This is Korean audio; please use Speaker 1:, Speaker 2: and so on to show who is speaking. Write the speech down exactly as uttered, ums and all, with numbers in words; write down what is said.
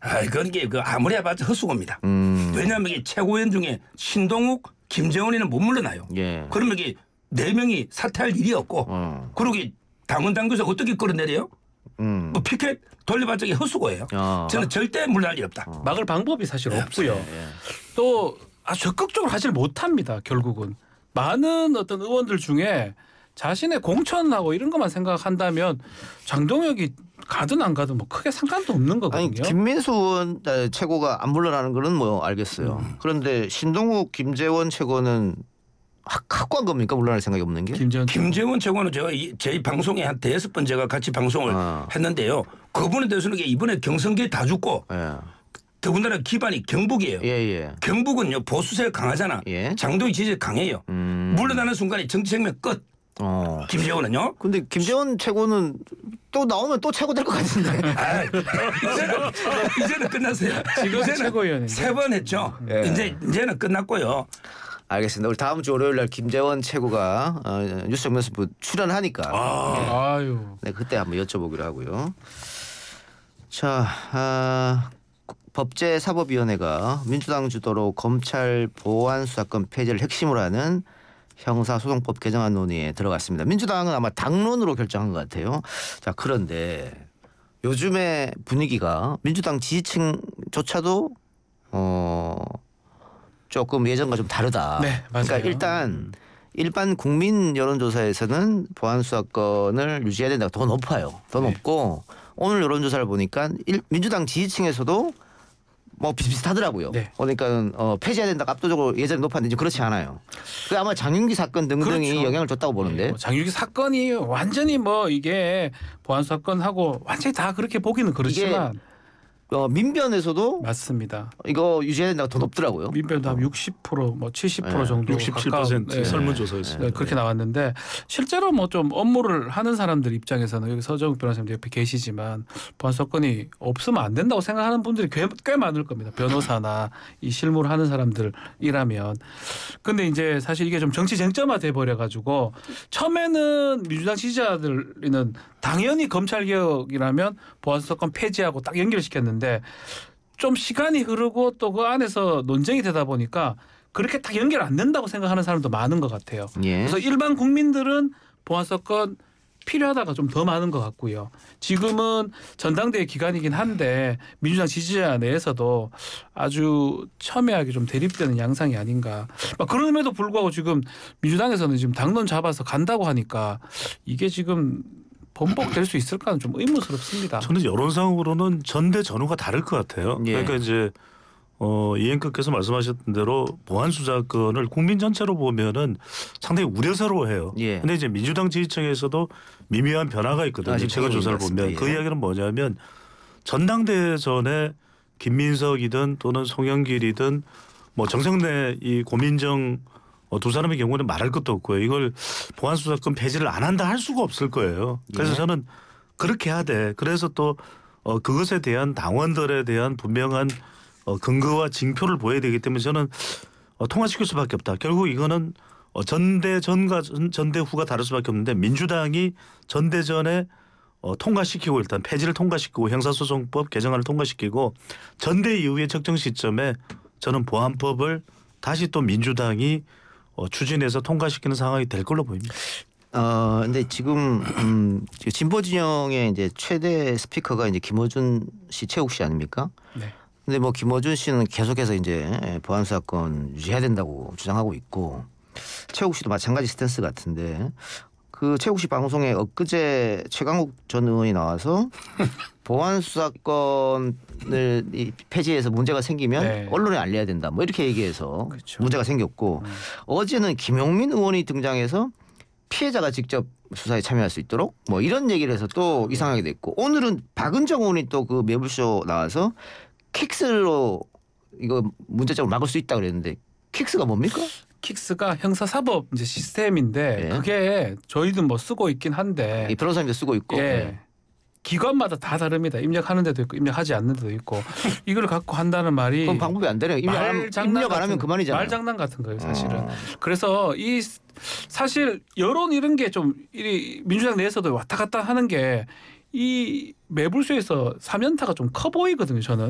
Speaker 1: 아, 그런 게 그 아무리 해봤자 헛수고입니다.
Speaker 2: 음.
Speaker 1: 왜냐하면 이게 최고위원 중에 신동욱, 김재원이는 못 물러나요.
Speaker 2: 예.
Speaker 1: 그러면 이게 네 명이 사퇴할 일이 없고,
Speaker 2: 어.
Speaker 1: 그리고 당원 당규에서 어떻게 끌어내려요?
Speaker 2: 음.
Speaker 1: 뭐 피켓 돌려봤자 이게 헛수고예요.
Speaker 2: 어.
Speaker 1: 저는 절대 물러날 일 없다.
Speaker 2: 어.
Speaker 3: 막을 방법이 사실 없고요.
Speaker 2: 예.
Speaker 3: 또 아주 적극적으로 하질 못합니다. 결국은 많은 어떤 의원들 중에 자신의 공천하고 이런 것만 생각한다면 장동혁이 가든 안 가든 뭐 크게 상관도 없는 거거든요.
Speaker 2: 아니 김민수 의원 최고가 안 물러나는 거는 뭐 알겠어요.
Speaker 1: 음.
Speaker 2: 그런데 신동욱, 김재원 최고는 확, 확고한 겁니까? 물러날 생각이 없는 게?
Speaker 3: 김재원
Speaker 1: 김재원 최고는 제가 이, 제 방송에 한 대여섯 번 제가 같이 방송을
Speaker 2: 아.
Speaker 1: 했는데요. 그분에 대해서는 이번에 경선기에 다 죽고
Speaker 2: 예.
Speaker 1: 더군다나 기반이 경북이에요.
Speaker 2: 예, 예.
Speaker 1: 경북은요 보수세가 강하잖아.
Speaker 2: 예.
Speaker 1: 장동희 지지가 강해요.
Speaker 2: 음.
Speaker 1: 물러나는 순간에 정치 생명 끝.
Speaker 2: 어.
Speaker 1: 김재원은요.
Speaker 2: 근데 김재원 최고는 또 나오면 또 최고 될 것 같은데.
Speaker 1: 아, 이제는, 이제는 끝났어요.
Speaker 3: 지금 최고위원인데.
Speaker 1: 세 번 했죠.
Speaker 2: 예.
Speaker 1: 이제 이제는 끝났고요.
Speaker 2: 알겠습니다. 우리 다음 주 월요일 날 김재원 최고가 어, 뉴스 정면서 출연하니까
Speaker 1: 아.
Speaker 3: 아유.
Speaker 2: 네, 그때 한번 여쭤보기로 하고요. 자, 아, 법제사법위원회가 민주당 주도로 검찰 보안 수사권 폐지를 핵심으로 하는 형사소송법 개정안 논의에 들어갔습니다. 민주당은 아마 당론으로 결정한 것 같아요. 자, 그런데 요즘의 분위기가 민주당 지지층조차도 어 조금 예전과 좀 다르다.
Speaker 3: 네, 맞아요.
Speaker 2: 그러니까 일단 일반 국민 여론조사에서는 보안 수사권을 유지해야 된다가 더 높아요. 더
Speaker 3: 네.
Speaker 2: 높고 오늘 여론조사를 보니까 일, 민주당 지지층에서도 뭐 비슷비슷하더라고요.
Speaker 3: 네.
Speaker 2: 그러니까 어, 폐지해야 된다가 압도적으로 예전에 높았는데 지금 그렇지 않아요. 그 아마 장윤기 사건 등등이
Speaker 3: 그렇죠.
Speaker 2: 영향을 줬다고 보는데.
Speaker 3: 뭐 장유기 사건이 완전히 뭐 이게 보안 사건하고 완전히 다 그렇게 보기는 그렇지만
Speaker 2: 어, 민변에서도
Speaker 3: 맞습니다.
Speaker 2: 이거 유지해야 된다가 더 높더라고요.
Speaker 3: 민변도 한 육십 퍼센트 뭐 칠십 퍼센트
Speaker 2: 네.
Speaker 3: 정도
Speaker 4: 육십칠 퍼센트
Speaker 3: 가까운, 네.
Speaker 4: 설문조사였습니다.
Speaker 3: 네, 그렇게 나왔는데 실제로 뭐 좀 업무를 하는 사람들 입장에서는 여기 서정욱 변호사님도 옆에 계시지만 보안 사건이 없으면 안 된다고 생각하는 분들이 꽤, 꽤 많을 겁니다. 변호사나 이 실무를 하는 사람들이라면. 근데 이제 사실 이게 좀 정치 쟁점화 돼 버려 가지고 처음에는 민주당 지지자들은 당연히 검찰 개혁이라면 보안 사건 폐지하고 딱 연결시켰는데 좀 시간이 흐르고 또 그 안에서 논쟁이 되다 보니까 그렇게 딱 연결 안 된다고 생각하는 사람도 많은 것 같아요.
Speaker 2: 예.
Speaker 3: 그래서 일반 국민들은 보안 사건 필요하다가 좀 더 많은 것 같고요. 지금은 전당대회 기간이긴 한데 민주당 지지자 내에서도 아주 첨예하게 좀 대립되는 양상이 아닌가. 막 그럼에도 불구하고 지금 민주당에서는 지금 당론 잡아서 간다고 하니까 이게 지금 번복될 수 있을까는 좀 의문스럽습니다.
Speaker 4: 저는 여론상으로는 전대 전후가 다를 것 같아요.
Speaker 2: 예.
Speaker 4: 그러니까 이제 어, 이행급께서 말씀하셨던 대로 보안 수사권을 국민 전체로 보면은 상당히 우려스러워해요.
Speaker 2: 예.
Speaker 4: 근데 이제 민주당 지지층에서도 미묘한 변화가 있거든요.
Speaker 2: 아, 지금
Speaker 4: 제가 조사를
Speaker 2: 있습니다.
Speaker 4: 보면
Speaker 2: 예.
Speaker 4: 그 이야기는 뭐냐면 전당대회 전에 김민석이든 또는 송영길이든 뭐 정성래 이 고민정 어, 두 사람의 경우는 말할 것도 없고요. 이걸 보안 수사권 폐지를 안 한다 할 수가 없을 거예요. 그래서
Speaker 2: 예.
Speaker 4: 저는 그렇게 하되 그래서 또 어, 그것에 대한 당원들에 대한 분명한 어, 근거와 징표를 보여야 되기 때문에 저는 어, 통과시킬 수밖에 없다. 결국 이거는 어, 전대전과 전, 전대후가 다를 수밖에 없는데 민주당이 전대전에 어, 통과시키고 일단 폐지를 통과시키고 형사소송법 개정안을 통과시키고 전대 이후의 적정 시점에 저는 보안법을 다시 또 민주당이 어, 추진해서 통과시키는 상황이 될 걸로 보입니다.
Speaker 2: 어 근데 지금 음, 진보 진영의 이제 최대 스피커가 이제 김어준 씨, 최욱 씨 아닙니까?
Speaker 3: 네.
Speaker 2: 근데 뭐 김어준 씨는 계속해서 이제 보안 사건 유지해야 된다고 주장하고 있고 최욱 씨도 마찬가지 스탠스 같은데 그 최욱 씨 방송에 엊그제 최강욱 전 의원이 나와서 보안 수사권을 이 폐지해서 문제가 생기면
Speaker 3: 네.
Speaker 2: 언론에 알려야 된다. 뭐 이렇게 얘기해서
Speaker 3: 그렇죠.
Speaker 2: 문제가 생겼고
Speaker 3: 음.
Speaker 2: 어제는 김용민 의원이 등장해서 피해자가 직접 수사에 참여할 수 있도록 뭐 이런 얘기를 해서 또 이상하게 됐고 오늘은 박은정 의원이 또 그 매불쇼 나와서 킥스로 이거 문제점을 막을 수 있다 그랬는데 킥스가 뭡니까?
Speaker 3: 킥스가 형사사법 이제 시스템인데
Speaker 2: 예.
Speaker 3: 그게 저희도 뭐 쓰고 있긴 한데
Speaker 2: 이 변호사님도 쓰고 있고
Speaker 3: 예. 기관마다 다 다릅니다. 입력하는 데도 있고 입력하지 않는 데도 있고 이걸 갖고 한다는 말이
Speaker 2: 그건 방법이 안 되네요. 입력 안 하면,
Speaker 3: 말장난
Speaker 2: 입력 안 하면
Speaker 3: 같은-
Speaker 2: 그만이잖아요.
Speaker 3: 말장난 같은 거예요, 사실은.
Speaker 2: 어.
Speaker 3: 그래서 이 사실 여론 이런 게 좀 민주당 내에서도 왔다 갔다 하는 게 이 매불쇼에서 사면타가 좀 커 보이거든요, 저는.